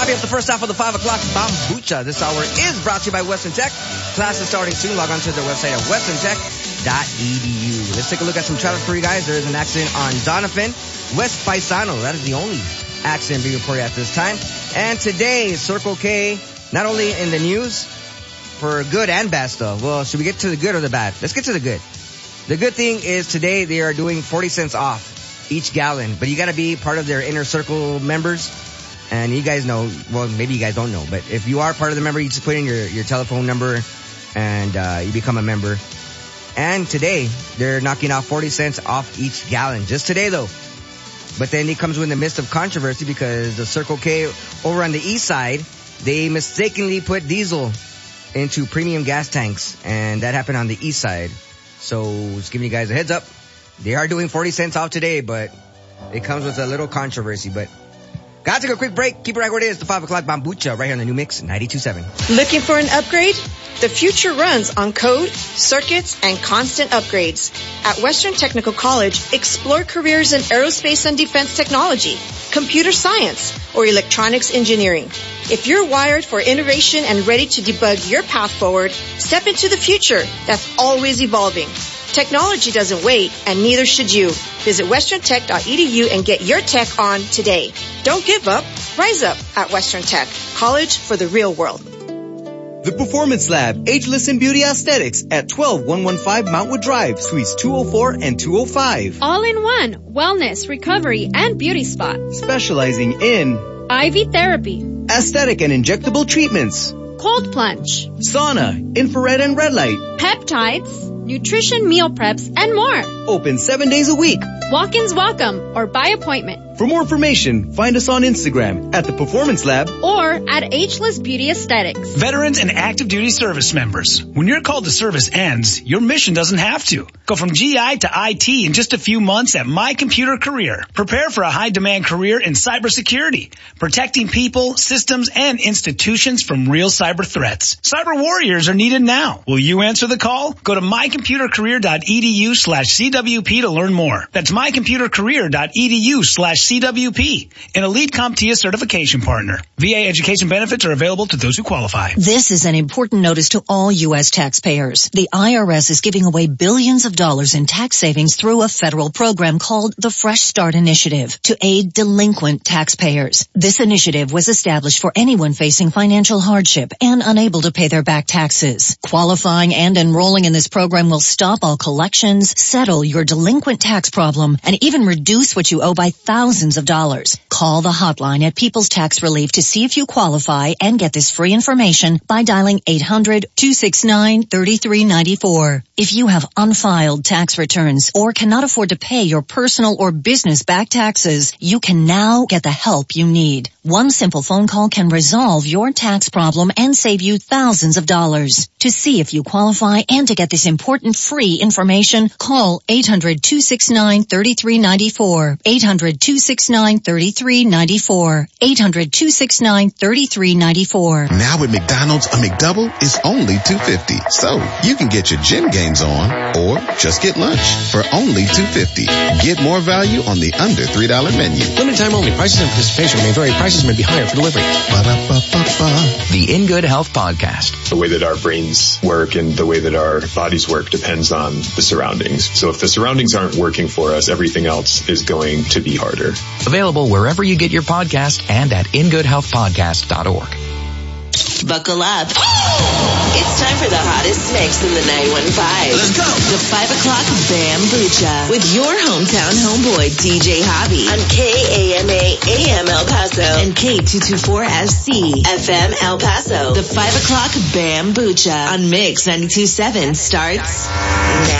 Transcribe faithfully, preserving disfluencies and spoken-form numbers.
Wrapping up the first half of the five o'clock Bambucha. This hour is brought to you by Western Tech. Class is starting soon. Log on to their website at western tech dot e d u. Let's take a look at some traffic for you guys. There is an accident on Donovan, West Paisano. That is the only accident being reported at this time. And today, Circle K, not only in the news for good and bad stuff. Well, should we get to the good or the bad? Let's get to the good. The good thing is today they are doing forty cents off each gallon, but you got to be part of their inner circle members. And you guys know, well, maybe you guys don't know, but if you are part of the member, you just put in your, your telephone number and uh, you become a member. And today, they're knocking out forty cents off each gallon. Just today, though. But then it comes in the midst of controversy because the Circle K over on the east side, they mistakenly put diesel into premium gas tanks. And that happened on the east side. So just giving you guys a heads up. They are doing forty cents off today, but it comes with a little controversy. But gotta take a quick break. Keep it right where it is. The five o'clock Bambucha right here on the New Mix ninety-two point seven. Looking for an upgrade? The future runs on code, circuits, and constant upgrades. At Western Technical College, explore careers in aerospace and defense technology, computer science, or electronics engineering. If you're wired for innovation and ready to debug your path forward, step into the future that's always evolving. Technology doesn't wait, and neither should you. Visit western tech dot e d u and get your tech on today. Don't give up. Rise up at Western Tech. College for the real world. The Performance Lab, Ageless in Beauty Aesthetics at twelve one fifteen Mountwood Drive, Suites two oh four and two oh five. All in one, wellness, recovery, and beauty spot. Specializing in I V therapy, aesthetic and injectable treatments, cold plunge, sauna, infrared and red light, peptides, nutrition meal preps, and more. Open seven days a week. Walk-ins welcome or by appointment. For more information, find us on Instagram at The Performance Lab or at Ageless Beauty Aesthetics. Veterans and active duty service members. When your call to service ends, your mission doesn't have to. Go from G I to I T in just a few months at My Computer Career. Prepare for a high-demand career in cybersecurity, protecting people, systems, and institutions from real cyber threats. Cyber warriors are needed now. Will you answer the call? Go to my computer career dot e d u slash c w p to learn more. That's my computer career dot e d u slash C W P, an Elite CompTIA certification partner. V A education benefits are available to those who qualify. This is an important notice to all U S taxpayers. The I R S is giving away billions of dollars in tax savings through a federal program called the Fresh Start Initiative to aid delinquent taxpayers. This initiative was established for anyone facing financial hardship and unable to pay their back taxes. Qualifying and enrolling in this program will stop all collections, settle your delinquent tax problem, and even reduce what you owe by thousands of dollars. Call the hotline at People's Tax Relief to see if you qualify and get this free information by dialing eight hundred, two six nine, three three nine four. If you have unfiled tax returns or cannot afford to pay your personal or business back taxes, you can now get the help you need. One simple phone call can resolve your tax problem and save you thousands of dollars. To see if you qualify and to get this important free information, call eight hundred, two six nine, three three nine four. eight hundred, two six nine, three three nine four. eight hundred, two six nine, three three nine four. Now at McDonald's, a McDouble is only two fifty. So you can get your gym gains on or just get lunch for only two fifty. Get more value on the under three dollar menu. Limited time only. Prices and participation may vary. Prices may be higher for delivery. Ba-da-ba-ba-ba. The In Good Health Podcast. The way that our brains work and the way that our bodies work depends on the surroundings. So if the surroundings aren't working for us, everything else is going to be harder. Available wherever you get your podcast and at in good health podcast dot org. Buckle up. It's time for the hottest mix in the nine one five. Let's go. The five o'clock Bambucha with your hometown homeboy D J Hobby on K A M A A M El Paso and K two twenty-four S C F M El Paso. The five o'clock Bambucha on Mix ninety-two point seven starts now.